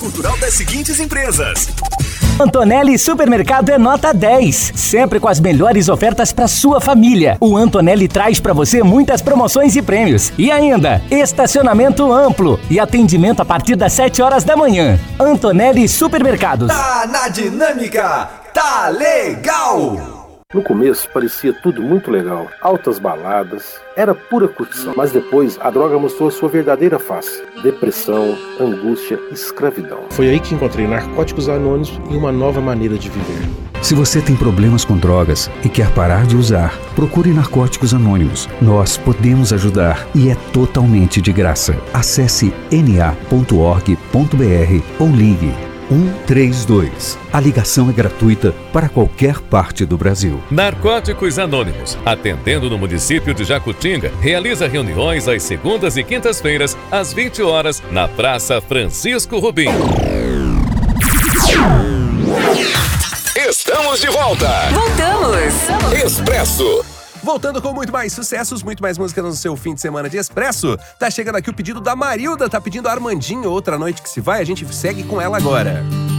cultural das seguintes empresas. Antonelli Supermercado é nota 10, sempre com as melhores ofertas para sua família. O Antonelli traz para você muitas promoções e prêmios. E ainda, estacionamento amplo e atendimento a partir das 7 horas da manhã. Antonelli Supermercados. Tá na dinâmica, tá legal! No começo parecia tudo muito legal, altas baladas, era pura curtição. Mas depois a droga mostrou sua verdadeira face: depressão, angústia, escravidão. Foi aí que encontrei Narcóticos Anônimos e uma nova maneira de viver. Se você tem problemas com drogas e quer parar de usar, procure Narcóticos Anônimos. Nós podemos ajudar e é totalmente de graça. Acesse na.org.br ou ligue 132. A ligação é gratuita para qualquer parte do Brasil. Narcóticos Anônimos, atendendo no município de Jacutinga, realiza reuniões às segundas e quintas-feiras, às 20 horas, na Praça Francisco Rubim. Estamos de volta! Voltamos! Expresso. Voltando com muito mais sucessos, muito mais música no seu fim de semana de Expresso. Tá chegando aqui o pedido da Marilda, tá pedindo Armandinho, Outra Noite Que Se Vai. A gente segue com ela agora.